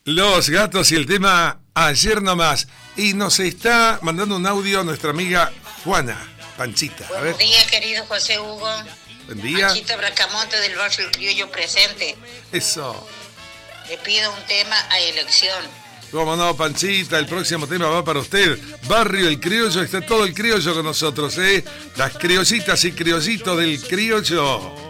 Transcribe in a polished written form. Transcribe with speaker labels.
Speaker 1: Los Gatos y el tema Ayer Nomás. Y nos está mandando un audio nuestra amiga Juana Panchita. A ver.
Speaker 2: Buenos días, querido José Hugo.
Speaker 1: Buen día.
Speaker 2: Panchita Bracamonte del Barrio El Criollo presente.
Speaker 1: Eso.
Speaker 2: Le pido un tema a elección.
Speaker 1: Cómo no, Panchita, el próximo tema va para usted. Barrio El Criollo, está todo el criollo con nosotros, ¿eh? Las criollitas y criollitos del criollo.